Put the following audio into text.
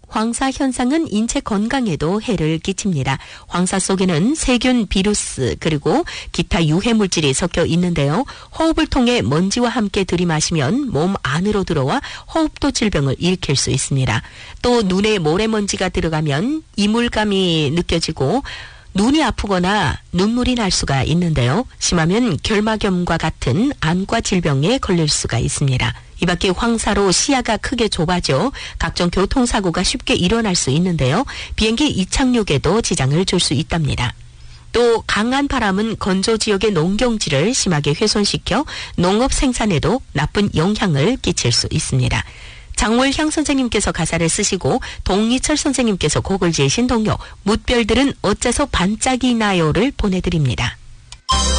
황사 현상은 인체 건강에도 해를 끼칩니다. 황사 속에는 세균, 비루스 그리고 기타 유해 물질이 섞여 있는데요. 호흡을 통해 먼지와 함께 들이마시면 몸 안으로 들어와 호흡도 질병을 일으킬 수 있습니다. 또 눈에 모래먼지가 들어가면 이물감이 느껴지고 눈이 아프거나 눈물이 날 수가 있는데요. 심하면 결막염과 같은 안과 질병에 걸릴 수가 있습니다. 이 밖에 황사로 시야가 크게 좁아져 각종 교통사고가 쉽게 일어날 수 있는데요. 비행기 이착륙에도 지장을 줄 수 있답니다. 또 강한 바람은 건조 지역의 농경지를 심하게 훼손시켜 농업 생산에도 나쁜 영향을 끼칠 수 있습니다. 장월향 선생님께서 가사를 쓰시고 동희철 선생님께서 곡을 지으신 동요 무별들은 어째서 반짝이나요를 보내드립니다.